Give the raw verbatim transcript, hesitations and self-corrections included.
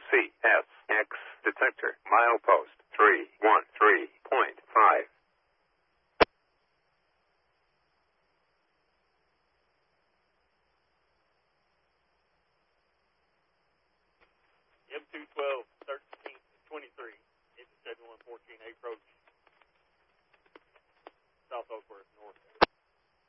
C S X detector. Milepost three one three point five. M two twelve, thirteen, twenty-three, into seven one fourteen approach, South Oakworth, north.